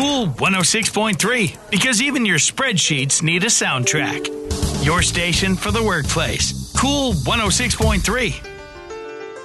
Cool 106.3, because even your spreadsheets need a soundtrack. Your station for the workplace. Cool 106.3.